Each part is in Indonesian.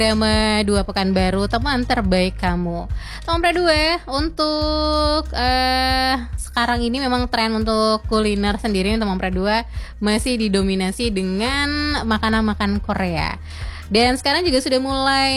Drama 2 Pekanbaru, teman terbaik kamu. Teman Pre2, untuk sekarang ini memang tren untuk kuliner sendiri teman Pre2 masih didominasi dengan makanan-makanan Korea. Dan sekarang juga sudah mulai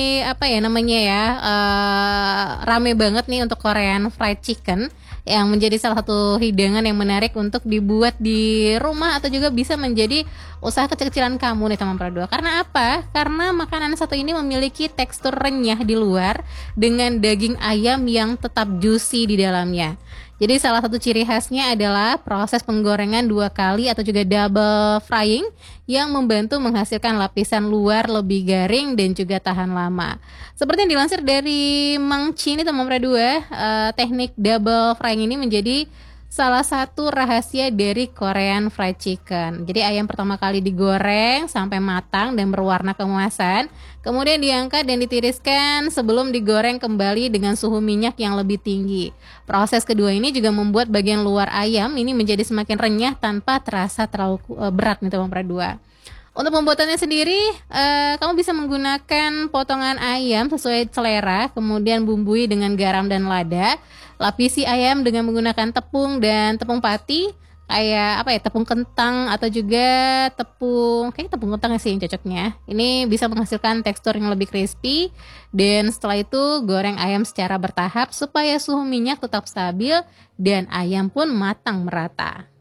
rame banget nih untuk Korean fried chicken yang menjadi salah satu hidangan yang menarik untuk dibuat di rumah atau juga bisa menjadi usaha kecil-kecilan kamu nih teman Pre2. Karena apa? Karena makanan satu ini memiliki tekstur renyah di luar dengan daging ayam yang tetap juicy di dalamnya. Jadi salah satu ciri khasnya adalah proses penggorengan 2 kali atau juga double frying yang membantu menghasilkan lapisan luar lebih garing dan juga tahan lama. Seperti yang dilansir dari Mang Chi ini teman Pre2, teknik double frying ini menjadi salah satu rahasia dari Korean fried chicken. Jadi ayam pertama kali digoreng sampai matang dan berwarna keemasan, kemudian diangkat dan ditiriskan sebelum digoreng kembali dengan suhu minyak yang lebih tinggi. Proses kedua ini juga membuat bagian luar ayam ini menjadi semakin renyah tanpa terasa terlalu berat nih teman Pre2. Untuk pembuatannya sendiri, kamu bisa menggunakan potongan ayam sesuai selera, kemudian bumbui dengan garam dan lada. Lapisi ayam dengan menggunakan tepung dan tepung pati, tepung kentang atau juga tepung kentang sih yang cocoknya. Ini bisa menghasilkan tekstur yang lebih crispy. Dan setelah itu goreng ayam secara bertahap supaya suhu minyak tetap stabil dan ayam pun matang merata.